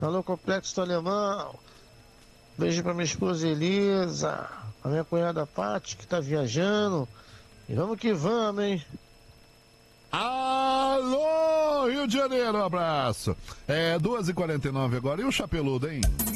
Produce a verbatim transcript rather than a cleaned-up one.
Alô, Complexo do Alemão. Beijo pra minha esposa Elisa, a minha cunhada Paty, que tá viajando. E vamos que vamos, hein? Alô, Rio de Janeiro, um abraço. É duas e quarenta e nove agora. E o Chapeludo, hein?